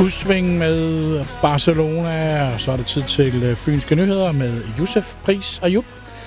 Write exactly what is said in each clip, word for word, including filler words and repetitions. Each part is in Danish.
Udsving med Barcelona, og så er det tid til Fynske Nyheder med Josef Pris Ayub.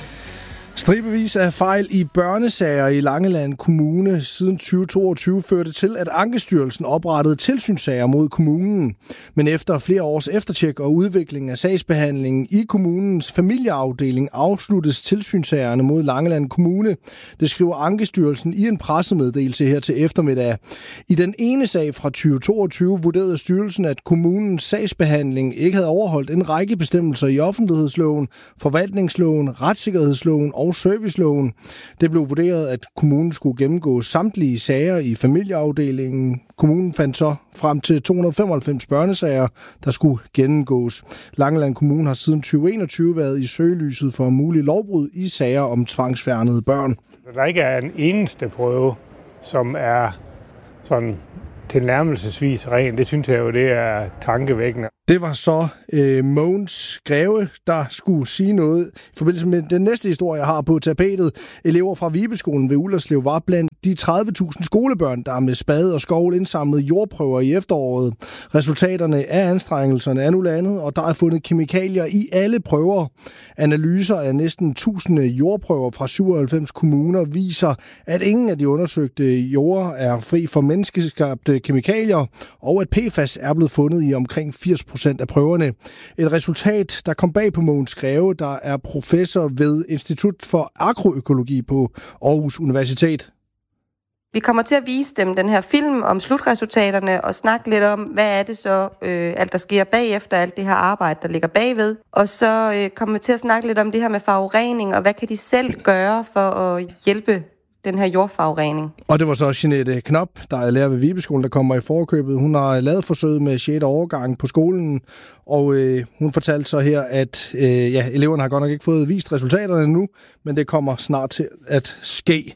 Stribevis af fejl i børnesager i Langeland Kommune siden tyve toogtyve førte til, at Ankestyrelsen oprettede tilsynssager mod kommunen. Men efter flere års eftertjek og udvikling af sagsbehandlingen i kommunens familieafdeling afsluttes tilsynssagerne mod Langeland Kommune. Det skriver Ankestyrelsen i en pressemeddelelse her til eftermiddag. I den ene sag fra tyve toogtyve vurderede styrelsen, at kommunens sagsbehandling ikke havde overholdt en række bestemmelser i offentlighedsloven, forvaltningsloven, retssikkerhedsloven og serviceloven. Det blev vurderet, at kommunen skulle gennemgå samtlige sager i familieafdelingen. Kommunen fandt så frem til to hundrede og femoghalvfems børnesager, der skulle gennemgås. Langeland Kommune har siden tyve enogtyve været i søgelyset for mulig lovbrud i sager om tvangsfjernede børn. Der ikke er en eneste prøve, som er sådan tilnærmelsesvis ren, det synes jeg jo, det er tankevækkende. Det var så øh, Mogens Greve, der skulle sige noget i forbindelse med den næste historie, jeg har på tapetet. Elever fra Vibeskolen ved Ullerslev var blandt de tredive tusind skolebørn, der med spade og skovl indsamlede jordprøver i efteråret. Resultaterne af anstrengelserne er nu landet, og der er fundet kemikalier i alle prøver. Analyser af næsten tusinde jordprøver fra syvoghalvfems kommuner viser, at ingen af de undersøgte jorder er fri for menneskeskabte kemikalier, og at P F A S er blevet fundet i omkring firs procent af prøverne. Et resultat, der kom bag på Mogens Greve, der er professor ved Institut for Agroøkologi på Aarhus Universitet. Vi kommer til at vise dem den her film om slutresultaterne og snakke lidt om, hvad er det så, øh, alt der sker bagefter, alt det her arbejde, der ligger bagved. Og så øh, kommer vi til at snakke lidt om det her med forurening, og hvad kan de selv gøre for at hjælpe den her jordforurening. Og det var så Jeanette Knop, der er lærer ved Vibeskolen, der kommer i forkøbet. Hun har lavet forsøget med sjette årgang på skolen, og øh, hun fortalte så her, at øh, ja, eleverne har godt nok ikke fået vist resultaterne endnu, men det kommer snart til at ske.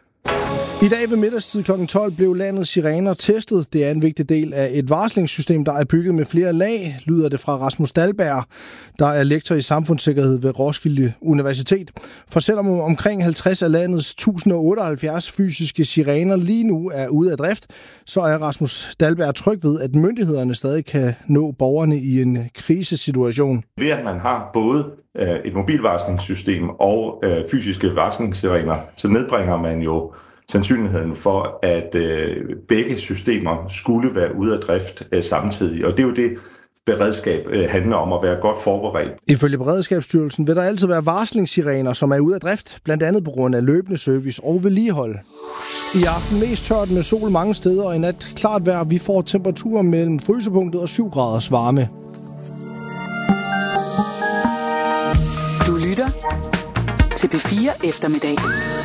I dag ved middagstid klokken tolv blev landets sirener testet. Det er en vigtig del af et varslingssystem, der er bygget med flere lag, lyder det fra Rasmus Dahlberg, der er lektor i samfundssikkerhed ved Roskilde Universitet. For selvom omkring halvtreds af landets et tusind og otteoghalvfjerds fysiske sirener lige nu er ude af drift, så er Rasmus Dahlberg tryg ved, at myndighederne stadig kan nå borgerne i en krisesituation. Ved at man har både et mobilvarslingssystem og fysiske varslingssirener, så nedbringer man jo sandsynligheden for, at øh, begge systemer skulle være ude af drift øh, samtidig. Og det er jo det, beredskab øh, handler om at være godt forberedt. Ifølge Beredskabsstyrelsen vil der altid være varslingssirener, som er ude af drift, blandt andet på grund af løbende service og vedligehold. I aften mest tørt med sol mange steder, og i nat klart vejr. Vi får temperaturer mellem frysepunktet og syv graders varme. Du lytter til P fire eftermiddag.